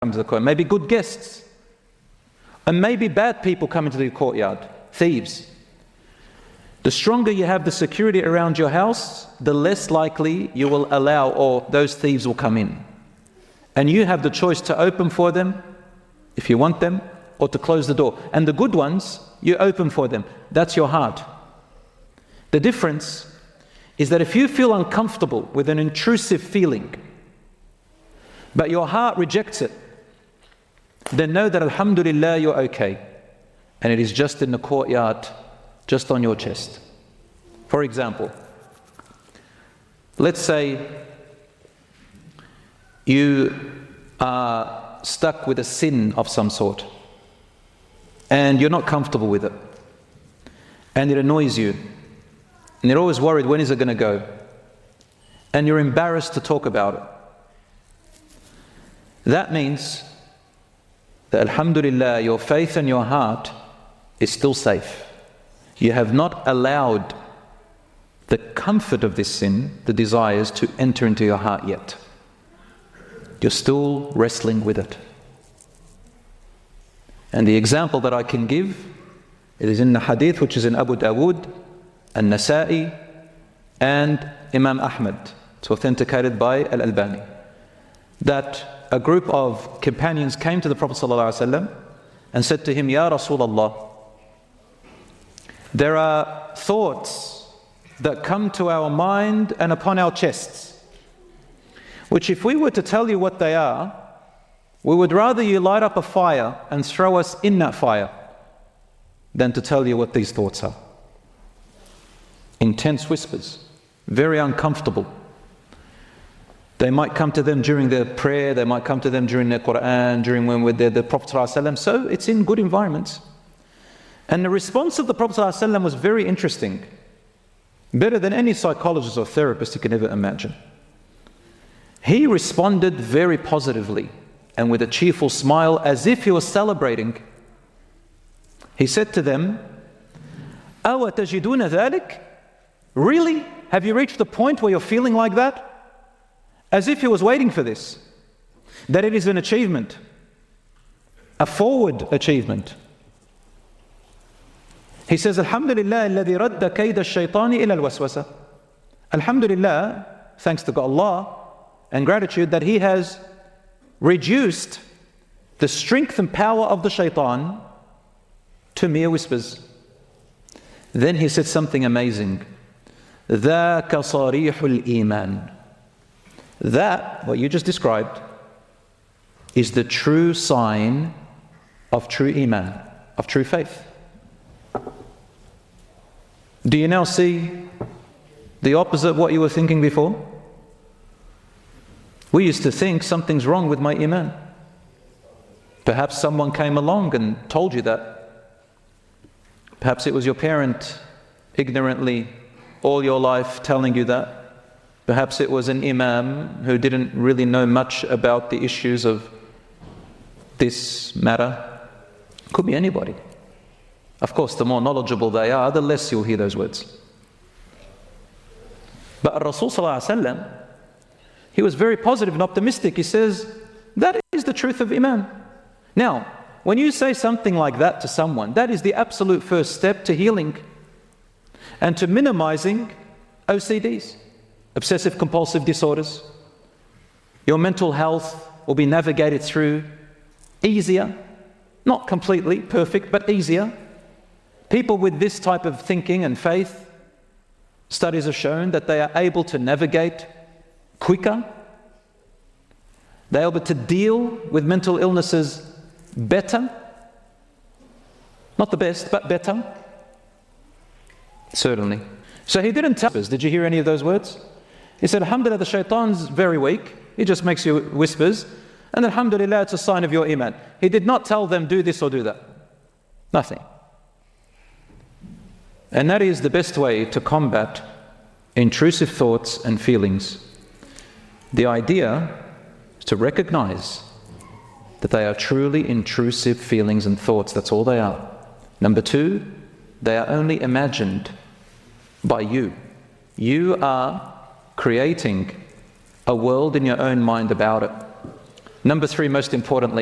come to the courtyard, maybe good guests, and maybe bad people come into the courtyard, thieves. The stronger you have the security around your house, the less likely you will allow or those thieves will come in. And you have the choice to open for them if you want them, or to close the door. And the good ones, you open for them. That's your heart. The difference is that if you feel uncomfortable with an intrusive feeling, but your heart rejects it, then know that alhamdulillah, you're okay. And it is just in the courtyard, just on your chest. For example, let's say you are stuck with a sin of some sort and you're not comfortable with it and it annoys you and you're always worried, when is it going to go? And you're embarrassed to talk about it. That means that alhamdulillah, your faith and your heart is still safe. You have not allowed the comfort of this sin, the desires, to enter into your heart yet. You're still wrestling with it. And the example that I can give, it is in the hadith which is in Abu Dawood, An-Nasa'i, and Imam Ahmad. It's authenticated by Al-Albani. That a group of companions came to the Prophet ﷺ and said to him, Ya Rasulullah, there are thoughts that come to our mind and upon our chests, which if we were to tell you what they are, we would rather you light up a fire and throw us in that fire than to tell you what these thoughts are. Intense whispers, very uncomfortable. They might come to them during their prayer, they might come to them during their Quran, during when we're there, the Prophet ﷺ. So it's in good environments. And the response of the Prophet ﷺ was very interesting. Better than any psychologist or therapist you can ever imagine. He responded very positively and with a cheerful smile, as if he was celebrating. He said to them, أَوَ تَجِدُونَ ذَلِكَ? Really? Have you reached the point where you're feeling like that? As if he was waiting for this. That it is an achievement. A forward achievement. He says, Alhamdulillah, الذي رد كيد الشيطان إلى الوسوسة. Alhamdulillah, thanks to Allah and gratitude that He has reduced the strength and power of the shaitan to mere whispers. Then he said something amazing. ذاك صريح الإيمان. That, what you just described, is the true sign of true iman, of true faith. Do you now see the opposite of what you were thinking before? We used to think something's wrong with my iman. Perhaps someone came along and told you that. Perhaps it was your parent ignorantly all your life telling you that. Perhaps it was an imam who didn't really know much about the issues of this matter. Could be anybody. Of course, the more knowledgeable they are, the less you'll hear those words. But Rasul ﷺ, he was very positive and optimistic. He says, that is the truth of iman. Now, when you say something like that to someone, that is the absolute first step to healing and to minimizing OCDs. Obsessive compulsive disorders. Your mental health will be navigated through easier, not completely perfect, but easier. People with this type of thinking and faith, studies have shown that they are able to navigate quicker. They are able to deal with mental illnesses better. Not the best, but better. Certainly. So he didn't tell us. Did you hear any of those words? He said, Alhamdulillah, the shaitan's very weak. He just makes you whispers. And Alhamdulillah, it's a sign of your iman. He did not tell them, do this or do that. Nothing. And that is the best way to combat intrusive thoughts and feelings. The idea is to recognize that they are truly intrusive feelings and thoughts. That's all they are. Number two, they are only imagined by you. You are creating a world in your own mind about it. Number 3, most importantly,